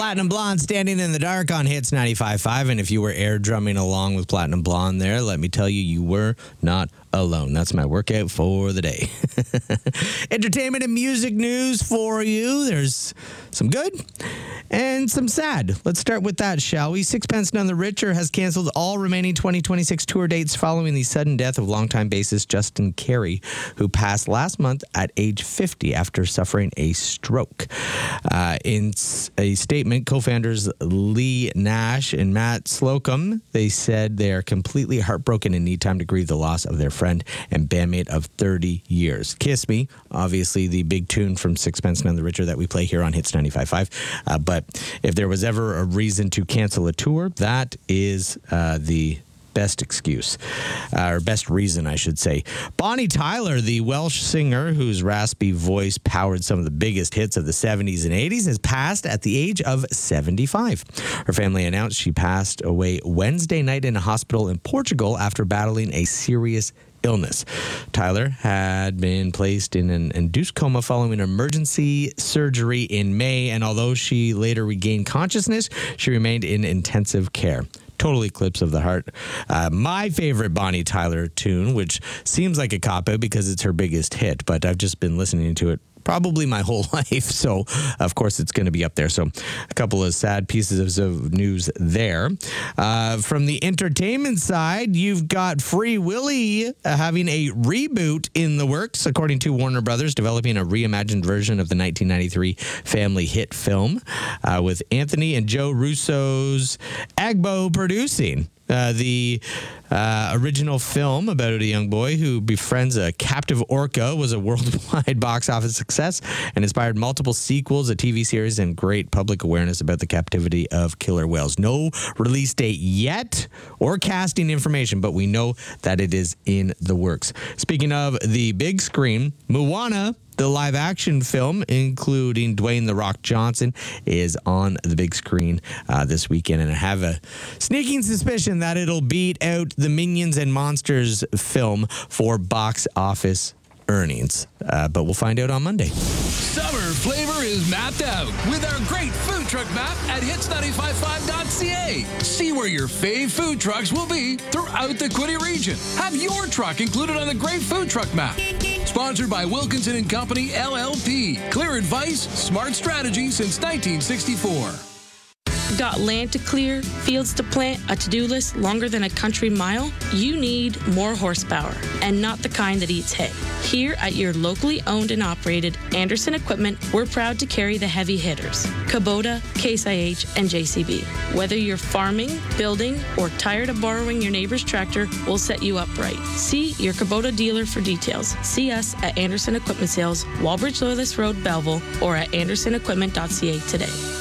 Platinum Blonde standing in the dark on Hits 95.5. And if you were air drumming along with Platinum Blonde there, let me tell you, you were not alone. That's my workout for the day. Entertainment and music news for you. There's some good and some sad. Let's start with that, shall we? Sixpence None the Richer has canceled all remaining 2026 tour dates following the sudden death of longtime bassist Justin Carey, who passed last month at age 50 after suffering a stroke. In a statement, co-founders Lee Nash and Matt Slocum, they said they are completely heartbroken and need time to grieve the loss of their friend and bandmate of 30 years. Kiss Me, obviously the big tune from Sixpence None the Richer that we play here on Hits 95.5. But if there was ever a reason to cancel a tour, that is the best excuse, or best reason, I should say. Bonnie Tyler, the Welsh singer whose raspy voice powered some of the biggest hits of the 70s and 80s, has passed at the age of 75. Her family announced she passed away Wednesday night in a hospital in Portugal after battling a serious illness. Tyler had been placed in an induced coma following emergency surgery in May, and although she later regained consciousness, she remained in intensive care. Total Eclipse of the Heart. My favorite Bonnie Tyler tune, which seems like a cop-out because it's her biggest hit, but I've just been listening to it probably my whole life, so of course it's going to be up there. So a couple of sad pieces of news there. From the entertainment side, you've got Free Willy having a reboot in the works, according to Warner Brothers, developing a reimagined version of the 1993 family hit film, with Anthony and Joe Russo's Agbo producing. The original film about a young boy who befriends a captive orca was a worldwide box office success and inspired multiple sequels, a TV series, and great public awareness about the captivity of killer whales. No release date yet or casting information, but we know that it is in the works. Speaking of the big screen, Moana, the live-action film, including Dwayne "The Rock" Johnson, is on the big screen this weekend, and I have a sneaking suspicion that it'll beat out the Minions and Monsters film for box office earnings. But we'll find out on Monday. Summer flavor is mapped out with our great food truck map at hits955.ca. See where your fave food trucks will be throughout the Quinte region. Have your truck included on the great food truck map. Sponsored by Wilkinson and Company, LLP. Clear advice, smart strategy since 1964. Got land to clear, fields to plant, a to-do list longer than a country mile? You need more horsepower, and not the kind that eats hay. Here at your locally owned and operated Anderson Equipment, we're proud to carry the heavy hitters, Kubota, Case IH, and JCB. Whether you're farming, building, or tired of borrowing your neighbor's tractor, we'll set you up right. See your Kubota dealer for details. See us at Anderson Equipment Sales, Walbridge Loyalist Road, Belleville, or at andersonequipment.ca today.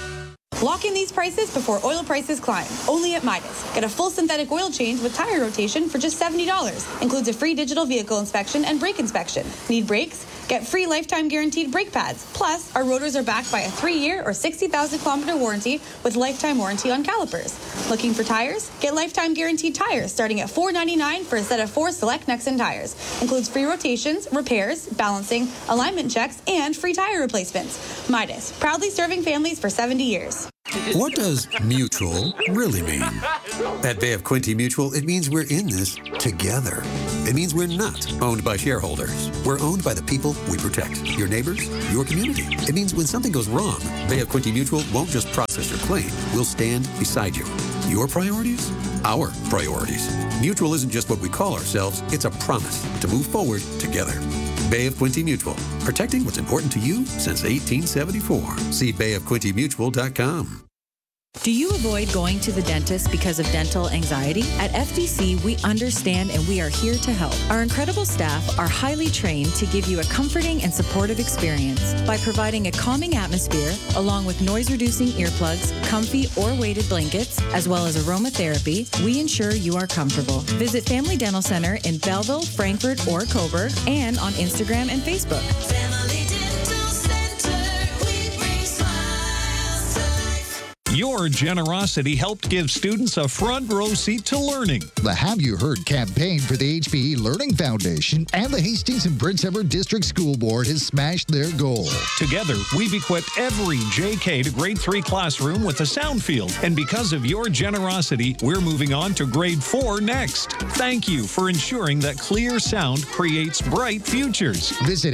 Lock in these prices before oil prices climb. Only at Midas. Get a full synthetic oil change with tire rotation for just $70. Includes a free digital vehicle inspection and brake inspection. Need brakes? Get free lifetime guaranteed brake pads. Plus, our rotors are backed by a 3-year or 60,000-kilometer warranty with lifetime warranty on calipers. Looking for tires? Get lifetime guaranteed tires starting at $4.99 for a set of 4 select Nexen tires. Includes free rotations, repairs, balancing, alignment checks, and free tire replacements. Midas, proudly serving families for 70 years. What does mutual really mean? At Bay of Quinte Mutual, it means we're in this together. It means we're not owned by shareholders. We're owned by the people we protect. Your neighbors, your community. It means when something goes wrong, Bay of Quinte Mutual won't just process your claim. We'll stand beside you. Your priorities? Our priorities. Mutual isn't just what we call ourselves. It's a promise to move forward together. Bay of Quinte Mutual, protecting what's important to you since 1874. See bayofquintemutual.com. Do you avoid going to the dentist because of dental anxiety? At FDC, we understand and we are here to help. Our incredible staff are highly trained to give you a comforting and supportive experience by providing a calming atmosphere along with noise-reducing earplugs, comfy or weighted blankets, as well as aromatherapy. We ensure you are comfortable. Visit Family Dental Center in Belleville, Frankfort, or Coburg, and on Instagram and Facebook. Family Dental Center, we bring smiles to life. Your generosity helped give students a front row seat to learning. The Have You Heard campaign for the HPE Learning Foundation and the Hastings and Prince Edward District School Board has smashed their goal. Together, we've equipped every JK to grade 3 classroom with a sound field. And because of your generosity, we're moving on to grade 4 next. Thank you for ensuring that clear sound creates bright futures. Visit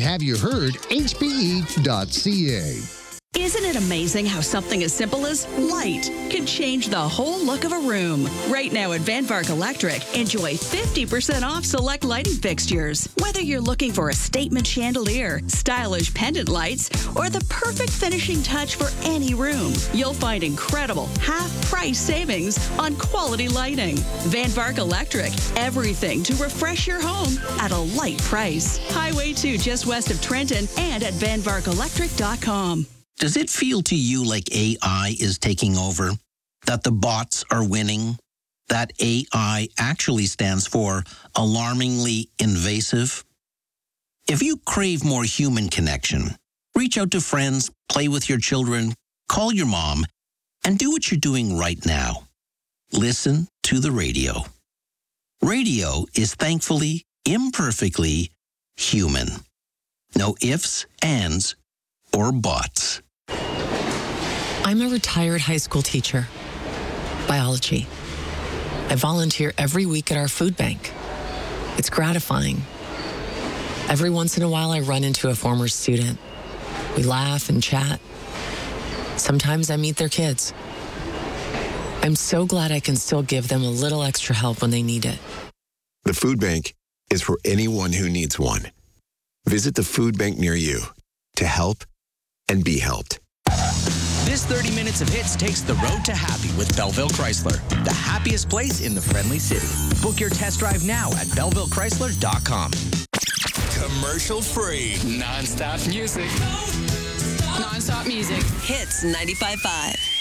HaveYouHeardHPE.ca. Isn't it amazing how something as simple as light can change the whole look of a room? Right now at Van Vark Electric, enjoy 50% off select lighting fixtures. Whether you're looking for a statement chandelier, stylish pendant lights, or the perfect finishing touch for any room, you'll find incredible half-price savings on quality lighting. Van Vark Electric, everything to refresh your home at a light price. Highway 2 just west of Trenton and at vanvarkelectric.com. Does it feel to you like AI is taking over? That the bots are winning? That AI actually stands for alarmingly invasive? If you crave more human connection, reach out to friends, play with your children, call your mom, and do what you're doing right now. Listen to the radio. Radio is thankfully, imperfectly human. No ifs, ands, or buts. I'm a retired high school teacher, biology. I volunteer every week at our food bank. It's gratifying. Every once in a while, I run into a former student. We laugh and chat. Sometimes I meet their kids. I'm so glad I can still give them a little extra help when they need it. The food bank is for anyone who needs one. Visit the food bank near you to help and be helped. This 30 minutes of hits takes the road to happy with Belleville Chrysler, the happiest place in the friendly city. Book your test drive now at BellevilleChrysler.com. Commercial free. Non-stop music. Non-stop music. Hits 95.5.